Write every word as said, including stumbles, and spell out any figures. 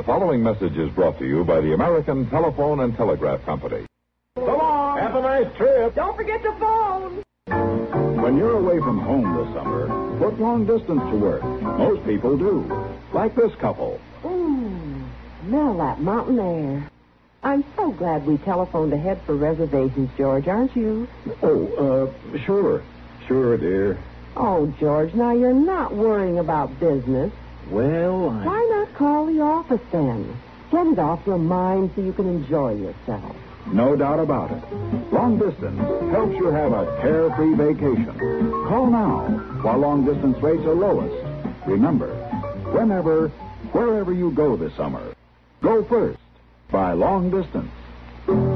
following message is brought to you by the American Telephone and Telegraph Company. So long. Have a nice trip. Don't forget to phone. When you're away from home this summer, put long distance to work. Most people do. Like this couple. Ooh, smell that mountain air. I'm so glad we telephoned ahead for reservations, George, aren't you? Oh, uh, sure. Sure, dear. Oh, George, now you're not worrying about business. Well, I... Why not call the office then? Get it off your mind so you can enjoy yourself. No doubt about it. Long distance helps you have a carefree vacation. Call now while long distance rates are lowest. Remember, whenever, wherever you go this summer, go first by long distance.